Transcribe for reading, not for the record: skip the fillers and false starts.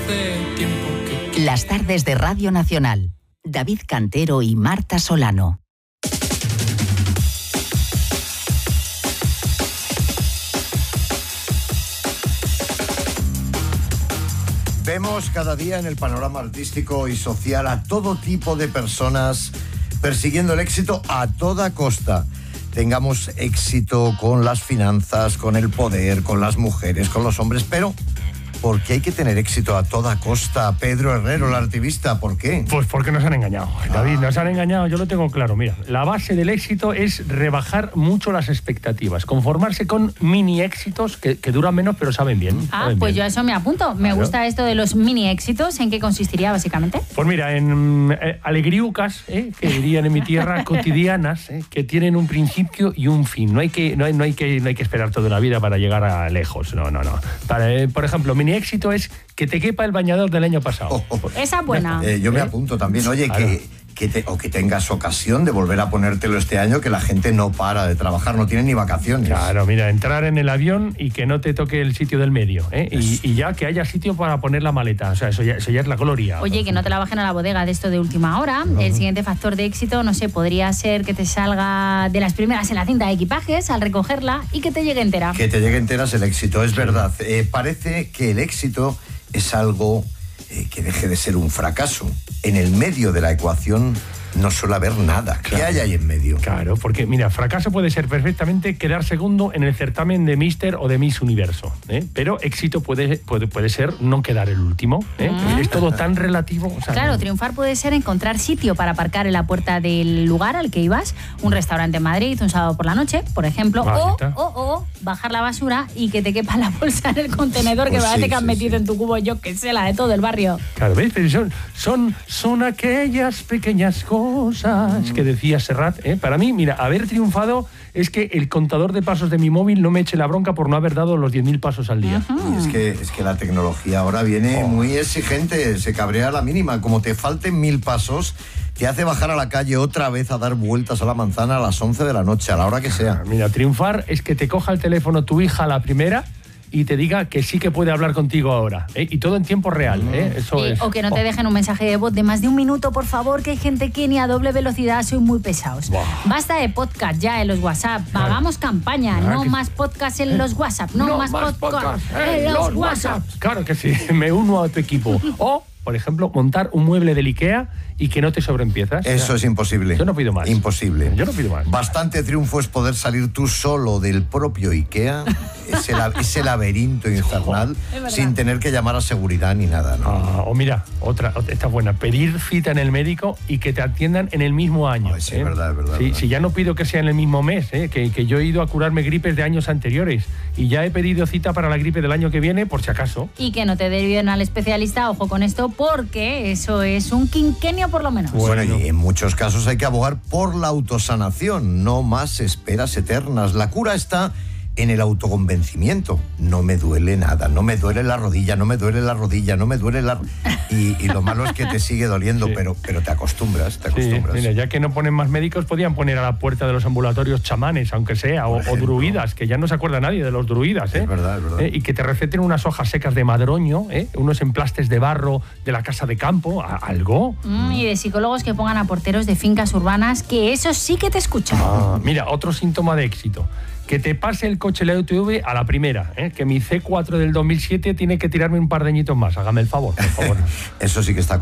hace tiempo que... Las tardes de Radio Nacional. David Cantero y Marta Solano. Vemos cada día en el panorama artístico y social a todo tipo de personas persiguiendo el éxito a toda costa. Tengamos éxito con las finanzas, con el poder, con las mujeres, con los hombres, pero ¿por qué hay que tener éxito a toda costa? Pedro Herrero, el activista, ¿por qué? Pues porque nos han engañado, David, nos han engañado, yo lo tengo claro. Mira, la base del éxito es rebajar mucho las expectativas, conformarse con mini éxitos que duran menos pero saben bien. Pues bien. Yo a eso me apunto. Me gusta esto de los mini éxitos. ¿En qué consistiría básicamente? Pues mira, en alegriucas, que dirían en mi tierra, cotidianas, que tienen un principio y un fin. No hay que esperar toda la vida para llegar a lejos. No. Por ejemplo, mini éxito es que te quepa el bañador del año pasado. Esa es buena. Yo me apunto también. Oye, claro. que tengas ocasión de volver a ponértelo este año, que la gente no para de trabajar, no tiene ni vacaciones. Claro, mira, entrar en el avión y que no te toque el sitio del medio, y ya que haya sitio para poner la maleta. O sea, eso ya es la gloria. Oye, que no te la bajen a la bodega de esto de última hora. No. El siguiente factor de éxito, no sé, podría ser que te salga de las primeras en la cinta de equipajes al recogerla y que te llegue entera. Que te llegue entera es el éxito, es verdad. Parece que el éxito es algo que deje de ser un fracaso. En el medio de la ecuación no suele haber nada. Claro. ¿Qué hay ahí en medio? Claro, porque mira, fracaso puede ser perfectamente quedar segundo en el certamen de Mister o de Miss Universo, pero éxito puede ser no quedar el último. Es todo tan relativo. O sea, claro, triunfar puede ser encontrar sitio para aparcar en la puerta del lugar al que ibas, un restaurante en Madrid un sábado por la noche, por ejemplo, o bajar la basura y que te quepa la bolsa en el contenedor que parece que has metido en tu cubo, yo que sé, la de todo el barrio. Claro, ¿ves? Pero son aquellas pequeñas cosas que decía Serrat. Para mí, mira, haber triunfado es que el contador de pasos de mi móvil no me eche la bronca por no haber dado los 10.000 pasos al día. Es que la tecnología ahora viene muy exigente, se cabrea a la mínima. Como te falten 1.000 pasos, te hace bajar a la calle otra vez a dar vueltas a la manzana a las 11 de la noche, a la hora que sea. Mira, triunfar es que te coja el teléfono tu hija a la primera y te diga que sí que puede hablar contigo ahora, y todo en tiempo real. Eso es. O que no te dejen un mensaje de voz de más de 1 minuto, por favor, que hay gente que ni a doble velocidad soy muy pesados. Basta de podcast ya en los WhatsApp. Hagamos campaña. No más podcast en los WhatsApp. No más podcast en los WhatsApp. Claro que sí. Me uno a tu equipo. O, por ejemplo, montar un mueble del IKEA y que no te sobreempiezas. Eso es imposible. Yo no pido más. Imposible. Yo no pido más. Bastante triunfo es poder salir tú solo del propio IKEA, ese laberinto infernal, sin tener que llamar a seguridad ni nada, ¿no? O mira, esta es buena, pedir cita en el médico y que te atiendan en el mismo año. Sí, es verdad. Si ya no pido que sea en el mismo mes, que yo he ido a curarme gripes de años anteriores y ya he pedido cita para la gripe del año que viene, por si acaso. Y que no te deriven al especialista, ojo con esto, porque eso es un quinquenio por lo menos. Bueno, y en muchos casos hay que abogar por la autosanación, no más esperas eternas. La cura está en el autoconvencimiento. No me duele nada, no me duele la rodilla, no me duele la rodilla, no me duele la... Y lo malo es que te sigue doliendo, pero te acostumbras, Mira, ya que no ponen más médicos, podían poner a la puerta de los ambulatorios chamanes, aunque sea, o druidas, que ya no se acuerda nadie de los druidas. Es verdad. Y que te receten unas hojas secas de madroño, unos emplastes de barro de la casa de campo, algo. Y de psicólogos que pongan a porteros de fincas urbanas, que eso sí que te escuchan. Mira, otro síntoma de éxito. Que te pase el coche la UTV a la primera, que mi C4 del 2007 tiene que tirarme un par de añitos más. Hágame el favor, por favor. Eso sí que está